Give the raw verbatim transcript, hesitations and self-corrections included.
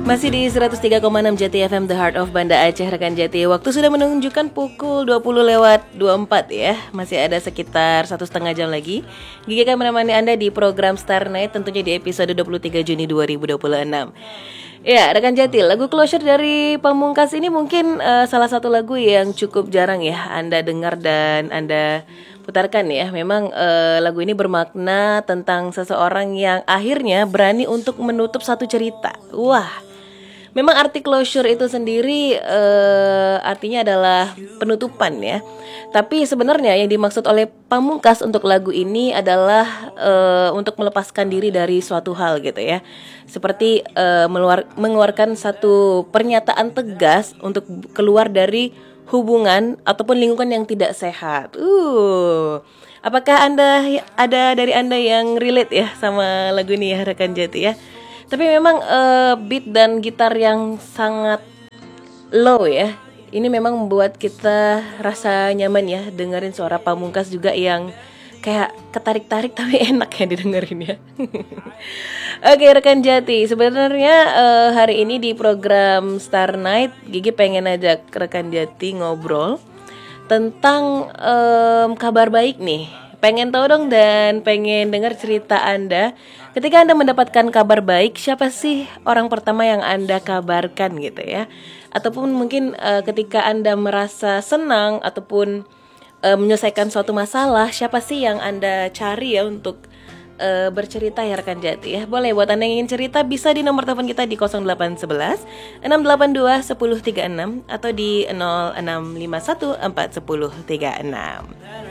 Masih di seratus tiga koma enam Jati F M, The Heart of Banda Aceh, rekan Jati. Waktu sudah menunjukkan pukul dua puluh lewat dua puluh empat ya. Masih ada sekitar satu setengah jam lagi. Gigi akan menemani Anda di program Star Night, tentunya di episode dua puluh tiga Juni dua ribu dua puluh enam. Ya, rekan Jati, lagu Closure dari Pamungkas ini mungkin uh, salah satu lagu yang cukup jarang ya Anda dengar dan Anda putarkan ya. Memang uh, lagu ini bermakna tentang seseorang yang akhirnya berani untuk menutup satu cerita. Wah, memang arti closure itu sendiri uh, artinya adalah penutupan ya. Tapi sebenarnya yang dimaksud oleh Pamungkas untuk lagu ini adalah uh, untuk melepaskan diri dari suatu hal gitu ya. Seperti uh, meluar, mengeluarkan satu pernyataan tegas untuk keluar dari hubungan ataupun lingkungan yang tidak sehat. Uh, apakah Anda ada dari Anda yang relate ya sama lagu ini ya rekan Jati ya? Tapi memang uh, beat dan gitar yang sangat low ya. Ini memang membuat kita rasa nyaman ya dengerin suara Pamungkas juga yang kayak ketarik-tarik tapi enak ya didengerin ya. Oke rekan Jati, sebenarnya uh, hari ini di program Star Night Gigi pengen ajak rekan Jati ngobrol tentang um, kabar baik nih. Pengen tahu dong dan pengen dengar cerita Anda. Ketika Anda mendapatkan kabar baik, siapa sih orang pertama yang Anda kabarkan gitu ya? Ataupun mungkin uh, ketika Anda merasa senang ataupun uh, menyelesaikan suatu masalah, siapa sih yang Anda cari ya untuk uh, bercerita ya rekan Jati ya? Boleh buat Anda yang ingin cerita bisa di nomor telepon kita di nol delapan satu satu enam delapan dua satu nol tiga enam atau di nol enam lima satu empat satu nol tiga enam.